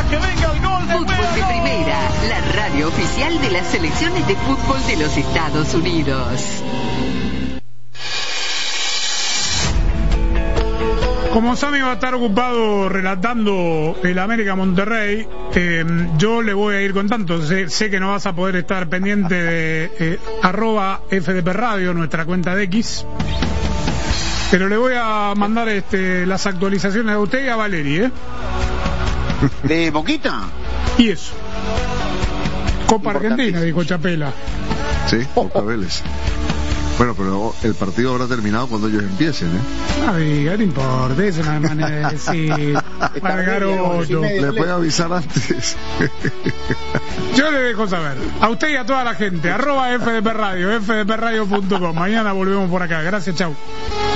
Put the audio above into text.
que venga el gol de Fútbol de Primera, la radio oficial de las selecciones de fútbol de los Estados Unidos. Como Sammy va a estar ocupado relatando el América Monterrey, yo le voy a ir contando. Sé que no vas a poder estar pendiente de @FDP Radio, nuestra cuenta de X, pero le voy a mandar las actualizaciones a usted y a Valeri, ¿De Boquita? Y eso. Copa Argentina, dijo Chapela. Sí, Copa Vélez. Bueno, pero el partido habrá terminado cuando ellos empiecen, No diga, no importa, es una manera de decir. Margaroto. Le puede avisar antes. Yo le dejo saber. A usted y a toda la gente. @FDP Radio, fdpradio.com. Mañana volvemos por acá. Gracias, chau.